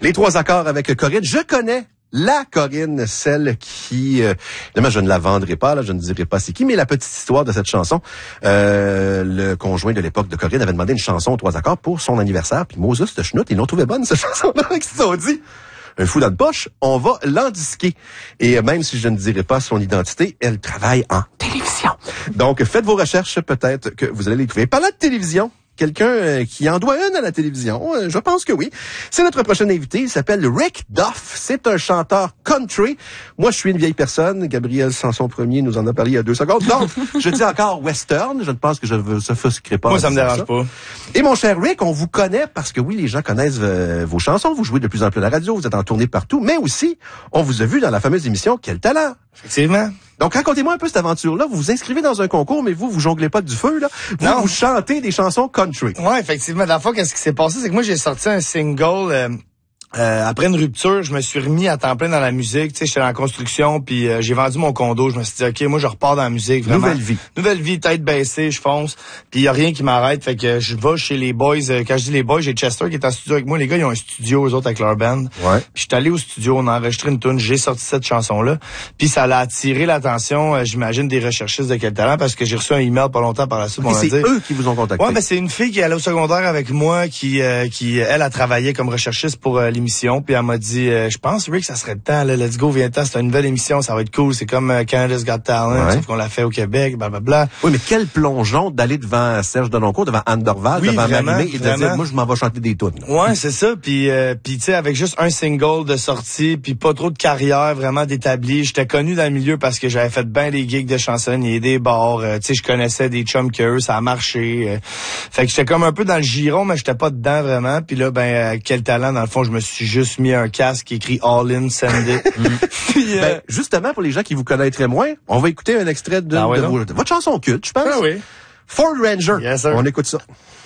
Les 3 accords avec Corinne. Je connais la Corinne, celle qui... évidemment, je ne la vendrai pas, là, je ne dirai pas c'est qui, mais la petite histoire de cette chanson. Le conjoint de l'époque de Corinne avait demandé une chanson aux 3 accords pour son anniversaire, puis Moses de Schnout, ils l'ont trouvé bonne, cette chanson-là, ils se sont dit... Un fou dans le poche, on va l'endisquer. Et même si je ne dirai pas son identité, elle travaille en télévision. Donc, faites vos recherches, peut-être que vous allez les trouver. Parlant de télévision, quelqu'un qui en doit une à la télévision, je pense que oui. C'est notre prochain invité, il s'appelle Rick Duff. C'est un chanteur country. Moi, je suis une vieille personne. Gabriel Sanson Premier nous en a parlé il y a 2 secondes. Donc, je dis encore western. Je ne pense que je ne s'offusquerai pas. Moi, ça me dérange pas. Et mon cher Rick, on vous connaît parce que oui, les gens connaissent vos chansons. Vous jouez de plus en plus à la radio, vous êtes en tournée partout. Mais aussi, on vous a vu dans la fameuse émission Quel talent. Effectivement. Donc, racontez-moi un peu cette aventure-là. Vous vous inscrivez dans un concours, mais vous jonglez pas du feu, là. Vous chantez des chansons country. Ouais, effectivement. Dans le fond, qu'est-ce qui s'est passé? C'est que moi, j'ai sorti un single... après une rupture, je me suis remis à temps plein dans la musique. Tu sais, j'étais dans la construction, puis j'ai vendu mon condo. Je me suis dit, OK, moi, je repars dans la musique. Vraiment. Nouvelle vie, tête baissée, je fonce. Puis il y a rien qui m'arrête. Fait que je vais chez les boys. Quand je dis les boys, j'ai Chester qui est en studio avec moi. Les gars, ils ont un studio, eux autres, avec leur band. Ouais. Puis je suis allé au studio, on a enregistré une tune. J'ai sorti cette chanson-là. Puis ça a attiré l'attention, j'imagine, des recherchistes de Quel talent, parce que j'ai reçu un email pas longtemps par la suite. Et c'est eux qui vous ont contacté. Ouais, ben c'est une fille qui est allée au secondaire avec moi, qui elle a travaillé comme recherchiste pour l'émission, puis elle m'a dit je pense Rick, ça serait le temps, là, let's go, viens-t'en, c'est une nouvelle émission, ça va être cool, c'est comme Canada's Got Talent, sauf qu'on l'a fait au Québec, blablabla. Oui, mais quel plongeon d'aller devant Serge Denoncourt, devant Anne Dorval, devant Marie-Mé et de dire moi je m'en vais chanter des tunes. Ouais, c'est ça, puis tu sais, avec juste un single de sortie, puis pas trop de carrière vraiment d'établi, j'étais connu dans le milieu parce que j'avais fait bien des gigs de chansonniers, des bars, tu sais, je connaissais des chums que eux, ça a marché. Fait que j'étais comme un peu dans le giron, mais j'étais pas dedans vraiment. Puis là, Quel talent, dans le fond, je me suis juste mis un casque qui écrit All In, Send It. Puis, justement, pour les gens qui vous connaîtraient moins, on va écouter un extrait de votre chanson culte, je pense. Ah oui. Ford Ranger. Yes, sir. On écoute ça.